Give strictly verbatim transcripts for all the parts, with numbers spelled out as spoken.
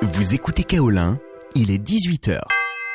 Vous écoutez Kaolin, il est dix-huit heures.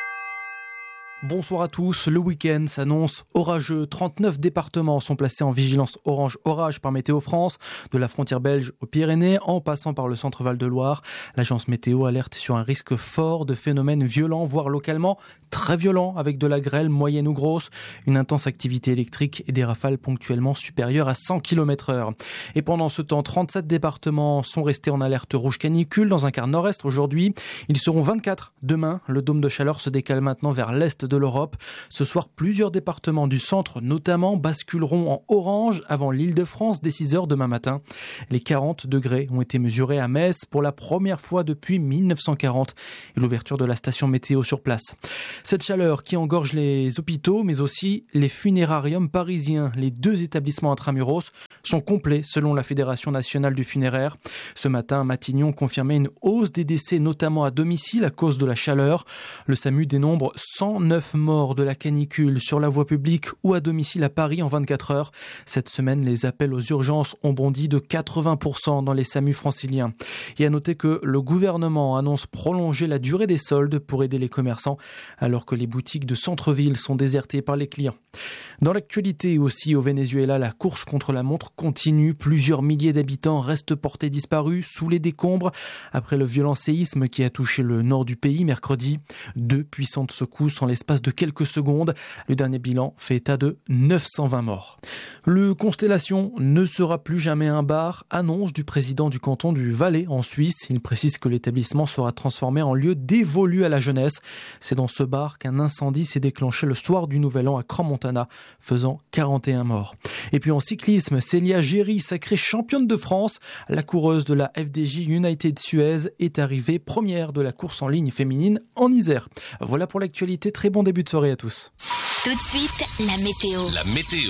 Bonsoir à tous, le week-end s'annonce orageux. trente-neuf départements sont placés en vigilance orange orage par Météo France, de la frontière belge aux Pyrénées, en passant par le centre Val-de-Loire. L'agence météo alerte sur un risque fort de phénomènes violents, voire localement très violents, avec de la grêle moyenne ou grosse, une intense activité électrique et des rafales ponctuellement supérieures à cent kilomètres heure. Et pendant ce temps, trente-sept départements sont restés en alerte rouge canicule dans un quart nord-est aujourd'hui. Ils seront vingt-quatre demain. Le dôme de chaleur se décale maintenant vers l'est de l'Europe. Ce soir, plusieurs départements du centre, notamment, basculeront en orange avant l'Île-de-France dès six heures demain matin. Les quarante degrés ont été mesurés à Metz pour la première fois depuis mille neuf cent quarante et l'ouverture de la station météo sur place. Cette chaleur qui engorge les hôpitaux, mais aussi les funérariums parisiens. Les deux établissements intramuros sont complets selon la Fédération nationale du funéraire. Ce matin, Matignon confirmait une hausse des décès, notamment à domicile à cause de la chaleur. Le SAMU dénombre cent neuf morts de la canicule sur la voie publique ou à domicile à Paris en vingt-quatre heures. Cette semaine, les appels aux urgences ont bondi de quatre-vingts pour cent dans les SAMU franciliens. Et à noter que le gouvernement annonce prolonger la durée des soldes pour aider les commerçants, alors que les boutiques de centre-ville sont désertées par les clients. Dans l'actualité aussi, au Venezuela, la course contre la montre continue. Plusieurs milliers d'habitants restent portés disparus sous les décombres après le violent séisme qui a touché le nord du pays mercredi. Deux puissantes secousses en l'espace de quelques secondes. Le dernier bilan fait état de neuf cent vingt morts. Le Constellation ne sera plus jamais un bar, annonce du président du canton du Valais en Suisse. Il précise que l'établissement sera transformé en lieu dévolu à la jeunesse. C'est dans ce bar qu'un incendie s'est déclenché le soir du Nouvel An à Crans-Montana, faisant quarante et un morts. Et puis en cyclisme, Célia Géry, sacrée championne de France. La coureuse de la F D J United Suez est arrivée première de la course en ligne féminine en Isère. Voilà pour l'actualité, très bon début de soirée à tous. Tout de suite, la météo. La météo.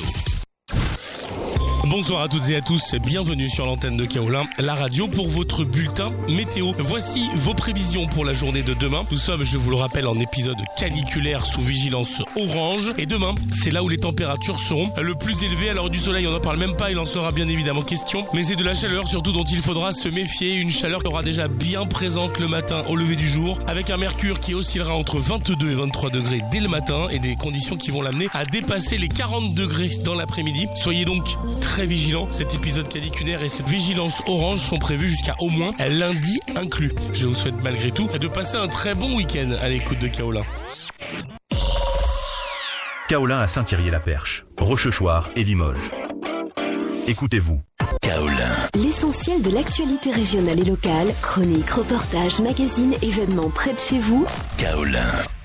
Bonsoir à toutes et à tous, bienvenue sur l'antenne de Kaolin, la radio pour votre bulletin météo. Voici vos prévisions pour la journée de demain. Nous sommes, je vous le rappelle, en épisode caniculaire sous vigilance orange. Et demain, c'est là où les températures seront le plus élevées. À l'heure du soleil, on n'en parle même pas, il en sera bien évidemment question. Mais c'est de la chaleur surtout dont il faudra se méfier. Une chaleur qui aura déjà bien présente le matin au lever du jour, avec un mercure qui oscillera entre vingt-deux et vingt-trois degrés dès le matin et des conditions qui vont l'amener à dépasser les quarante degrés dans l'après-midi. Soyez donc très vigilants. Cet épisode caniculaire et cette vigilance orange sont prévus jusqu'à au moins lundi inclus. Je vous souhaite malgré tout de passer un très bon week-end à l'écoute de Kaolin. Kaolin à Saint-Thierry-la-Perche, Rochechouart et Limoges. Écoutez-vous. Kaolin. L'essentiel de l'actualité régionale et locale, chroniques, reportages, magazines, événements près de chez vous. Kaolin.